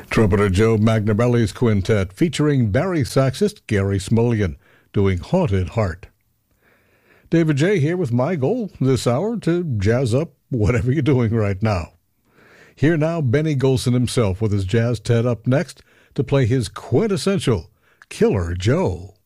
Trumpeter Joe Magnabelli's quintet featuring Barry saxist Gary Smulyan doing Haunted Heart. David J. here with my goal this hour to jazz up whatever you're doing right now. Here now, Benny Golson himself with his jazz Ted up next to play his quintessential Killer Joe.